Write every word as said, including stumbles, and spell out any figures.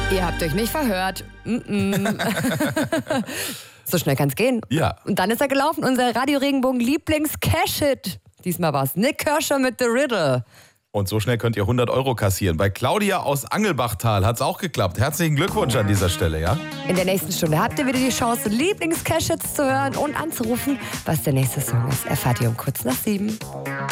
Ihr habt euch nicht verhört. Mm-mm. So schnell kann's gehen. Ja. Und dann ist er gelaufen, unser Radio Regenbogen Lieblings-Cash-Hit. Diesmal war's Nick Kershaw mit The Riddle. Und so schnell könnt ihr hundert Euro kassieren. Bei Claudia aus Angelbachtal hat's auch geklappt. Herzlichen Glückwunsch an dieser Stelle, ja? In der nächsten Stunde habt ihr wieder die Chance, Lieblings-Cash-Hits zu hören und anzurufen. Was der nächste Song ist, erfahrt ihr um kurz nach sieben.